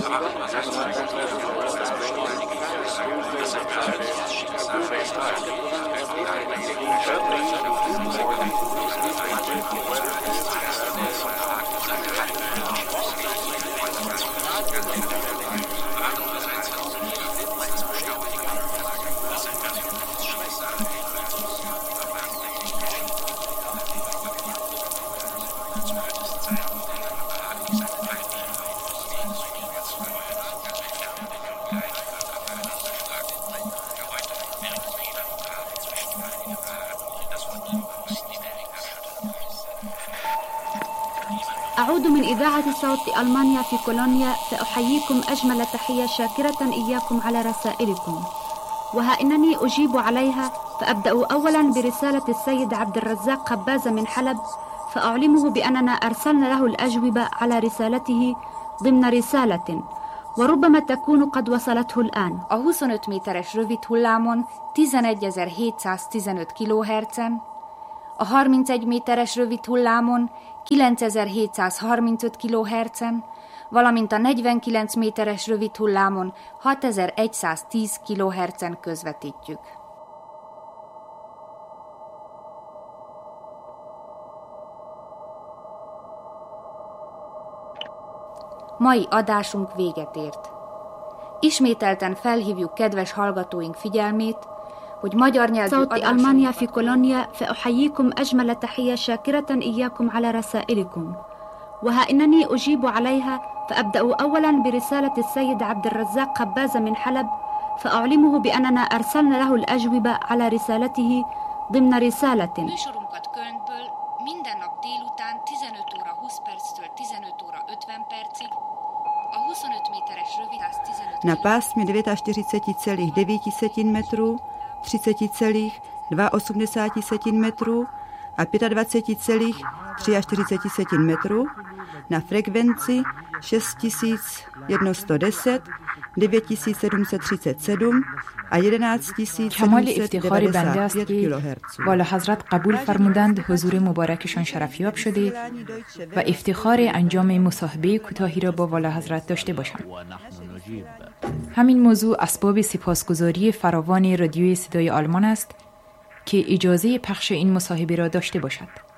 أعود من إذاعة صوت ألمانيا في كولونيا فأحييكم أجمل تحية شاكرة إياكم على رسائلكم، وها إنني أجيب عليها. فأبدأ أولا برسالة السيد عبد الرزاق خبازة من حلب، فأعلمه بأننا أرسلنا له الأجوبة على رسالته ضمن رسالة وربما تكون قد وصلته الآن. A 25 méteres rövid hullámon 11.715 kHz-en, a 31 méteres rövid hullámon 9.735 kHz-en, valamint a 49 méteres rövid hullámon 6.110 kHz-en közvetítjük. Mai adásunk véget ért. Ismételten felhívjuk kedves hallgatóink figyelmét, hogy magyar nyelvű صوت ألمانيا في كولونيا فأحييكم أجمل تحية شاكرة إياكم على رسائلكم، وها إنني أجيب عليها. فأبدأ أولا برسالة السيد عبد الرزاق خبازة من حلب، فأعلمه بأننا أرسلنا له الأجوبة على رسالته ضمن رسالة. Műsorunkat Kölnből minden nap délután 15 óra 20 perctől 15 óra 50 percig a 25 méteres rövid 15 na pásmě 49,9 metrů, 30,82 metrů a 25,43 metrů na frekvenci 6110, 9737 a 11795 kHz. والا حضرت قبول فرمودند حضور مبارکشان شرفیاب شده و افتخار انجام مصاحبه کوتاهی را با والا حضرت داشته باشند. همین موضوع اسباب سپاسگزاری فراوان رادیوی صدای آلمان است که اجازه پخش این مصاحبه را داشته باشد.